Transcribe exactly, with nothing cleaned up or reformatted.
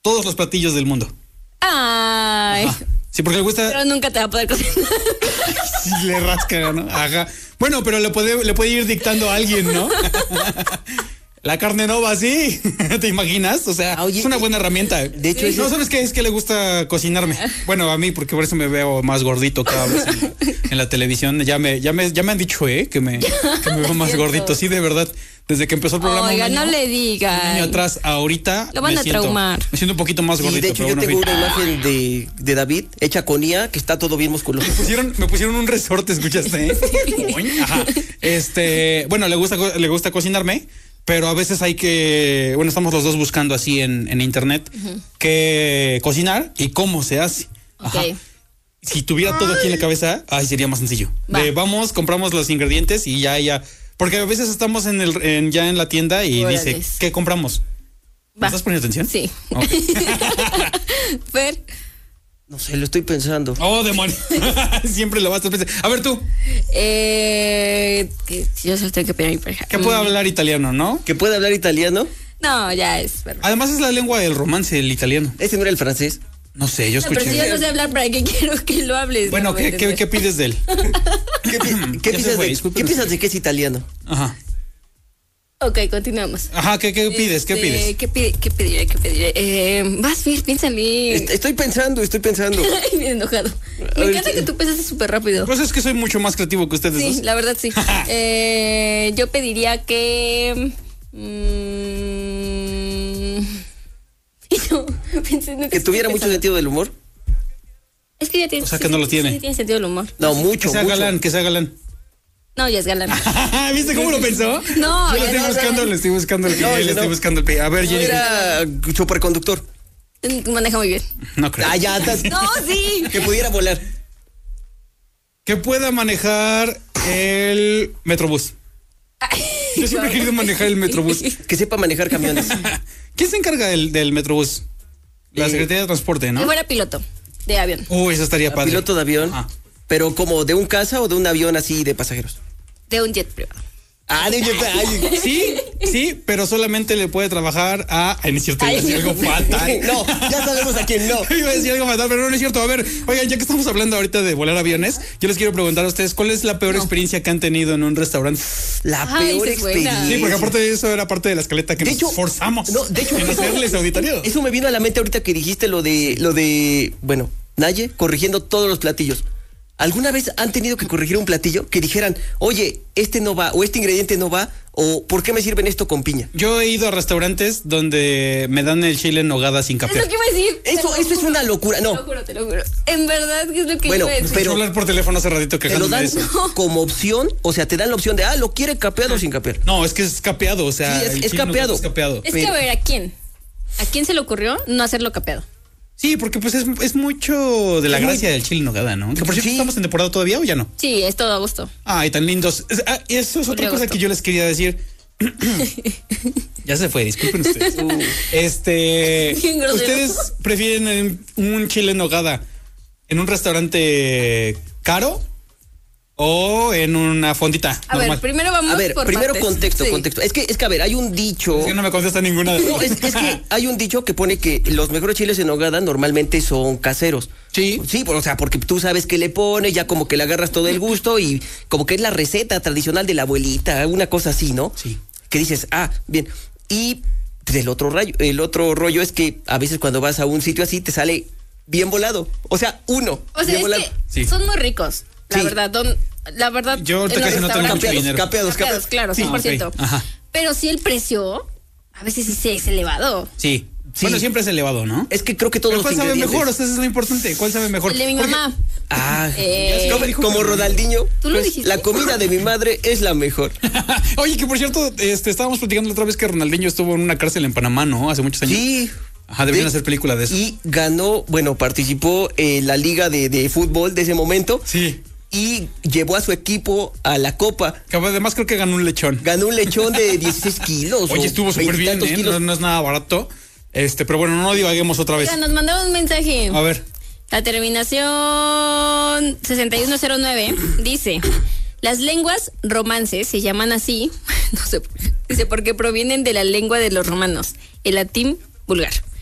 todos los platillos del mundo. Ay. Ajá. Sí, porque le gusta. Pero nunca te va a poder cocinar. Sí, le rasca, ¿no? Ajá. Bueno, pero le puede, le puede ir dictando a alguien, ¿no? La carne no va así, ¿te imaginas? O sea, Oye, es una buena herramienta. De hecho, sí. No, ¿sabes qué? Es que le gusta cocinarme. Bueno, a mí, porque por eso me veo más gordito cada vez en la, en la televisión. Ya me, ya me, ya me han dicho, ¿eh? Que me, que me veo más gordito. Sí, de verdad. Desde que empezó el programa. Oiga, un año, no le digan. Un año atrás, ahorita. Lo van me a siento, traumar. Me siento un poquito más gordito. Y de hecho, yo bueno, tengo fin. una imagen de, de David hecha con I A que está todo bien musculoso. Me pusieron, me pusieron un resorte, ¿escuchaste? ¿Eh? Ajá. Este, bueno, le gusta, le gusta cocinarme. Pero a veces hay que, bueno, estamos los dos buscando así en, en internet uh-huh. qué cocinar y cómo se hace. Ajá. Okay. Si tuviera todo aquí en la cabeza, ay, sería más sencillo. Va. De, vamos, compramos los ingredientes y ya, ya. Porque a veces estamos en el, en, ya en la tienda y Órales. dice, ¿qué compramos? ¿Me estás poniendo atención? Sí. Okay. Fer. No sé, lo estoy pensando. Oh, demonio. Siempre lo vas a pensar. A ver tú. Eh, que yo solo tengo que pedir a mi pareja. Que pueda hablar italiano, ¿no? ¿Que pueda hablar italiano? No, ya es verdad. Además es la lengua del romance, el italiano. ¿Ese no era el francés? No sé, yo escuché. No, pero si yo no sé hablar, ¿para qué quiero que lo hables? Bueno, no ¿qué, ¿qué, ¿qué pides de él? ¿Qué, ¿qué, piensas de, ¿Qué piensas de que es italiano? Ajá. Ok, continuamos. Ajá, ¿qué, qué pides? ¿Qué este, pides? ¿Qué, pide, ¿Qué pediré? ¿Qué pediré? Eh, vas, Fer, piénsale. Est- estoy pensando, estoy pensando. Ay, bien enojado. Me encanta que tú pensaste súper rápido. Pues es que soy mucho más creativo que ustedes Sí, dos. la verdad sí. eh, yo pediría que... Mmm, no, pensé, no, que tuviera mucho sentido del humor. Es que ya tiene... O sea, sí, que no sí, lo tiene. Sí, tiene sentido del humor. No, mucho, Que sea mucho. galán, que sea galán. No, ya es galán. ¿Viste cómo lo pensó? No, yo le estoy no, buscando, no. le estoy buscando el pie, No, le no. estoy buscando el pie. A ver, No, Jenny. era superconductor. Maneja muy bien. No creo. Ah, ya, estás- No, sí. Que pudiera volar. Que pueda manejar el Metrobús. Yo siempre he querido manejar el Metrobús. Que sepa manejar camiones. ¿Quién se encarga del, del Metrobús? La Eh, Secretaría de Transporte, ¿no? Que fuera piloto de avión. Uy, eso estaría padre. Piloto de avión. Ajá. Pero como de un casa o de un avión así de pasajeros. De un jet privado. Ah, de ay, Sí, sí, pero solamente le puede trabajar a... Ay, no es cierto, iba a decir algo fatal. No, ya sabemos a quién no. Iba a decir algo fatal, pero no, no es cierto. A ver, oigan, ya que estamos hablando ahorita de volar aviones, yo les quiero preguntar a ustedes, ¿cuál es la peor No. experiencia que han tenido en un restaurante? La Ay, peor esa es buena. experiencia. Sí, porque aparte de eso era parte de la escaleta que De nos hecho, forzamos no, de hecho, en hacerles auditorio. Eso me vino a la mente ahorita que dijiste lo de, lo de, bueno, Naye corrigiendo todos los platillos. ¿Alguna vez han tenido que corregir un platillo que dijeran, oye, este no va, o este ingrediente no va, o ¿por qué me sirven esto con piña? Yo he ido a restaurantes donde me dan el chile en nogada sin Es capear. lo que iba a decir. Eso, Te lo eso es juro. una locura, Te lo no. juro, te lo juro. En verdad, ¿qué es lo que Bueno, iba a decir? pero- Yo hablar por teléfono hace ratito Te lo quejándome dan de eso. como opción, o sea, te dan la opción de, ah, ¿lo quiere capeado o sin capear? No, es que es capeado, o sea, Sí, es- el es chile en nogada capeado. es capeado. Es que, pero- a ver, ¿a quién? ¿A quién se le ocurrió no hacerlo capeado? Sí, porque pues es, es mucho de la Es muy- gracia del chile en nogada, ¿no? Que por cierto, Sí. ¿estamos en temporada todavía o ya no? Sí, es todo a gusto. Ay, tan lindos. Es- ah, y eso es otra Julio, cosa agosto. que yo les quería decir. Ya se fue, disculpen ustedes. Este, Bien grosero. ¿ustedes prefieren un chile en nogada en un restaurante caro o en una fondita A normal? ver, primero vamos A ver, por primero partes. contexto, Sí. contexto. Es que, es que, a ver, hay un dicho... Es que no me contesta ninguna de No, es, es que hay un dicho que pone que los mejores chiles en nogada normalmente son caseros. Sí. Sí, o sea, porque tú sabes qué le pone, ya como que le agarras todo el gusto y como que es la receta tradicional de la abuelita, una cosa así, ¿no? Sí. Que dices, ah, bien. Y del otro rayo, el otro rollo es que a veces cuando vas a un sitio así te sale bien volado. O sea, uno. O sea, bien es volado. que Sí. son muy ricos, la Sí. verdad. don- la verdad, Yo ahorita en los casi no tengo mucho restaurantes- dinero. Capeados, Capeados, capeados. claro, Sí, cien por ciento. ok, ajá. Pero sí el precio, a veces sí se es elevado. Sí. Sí. Bueno, siempre es elevado, ¿no? Es que creo que todos ¿Pero los cuál sabe ingredientes... mejor? O sea, eso es lo importante. ¿Cuál sabe mejor? El de mi Porque- mamá. Ah, Eh, como, dijo como que- Ronaldinho. ¿Tú lo pues, dijiste? la comida de mi madre es la mejor. Oye, que por cierto, este, estábamos platicando la otra vez que Ronaldinho estuvo en una cárcel en Panamá, ¿no? Hace muchos años. Sí. Ajá, deberían De- hacer película de eso. Y ganó, bueno, participó en la liga de, de fútbol de ese momento Sí. y llevó a su equipo a la Copa. Que además creo que ganó un lechón. Ganó un lechón de dieciséis kilos. Oye, o estuvo súper bien, veintitantos ¿eh? kilos. No, no es nada barato. Este, pero bueno, no divaguemos otra vez. Oiga, nos mandaron un mensaje. A ver. La terminación sesenta y uno cero nueve dice: las lenguas romances se llaman así, no sé, dice, porque provienen de la lengua de los romanos, el latín vulgar.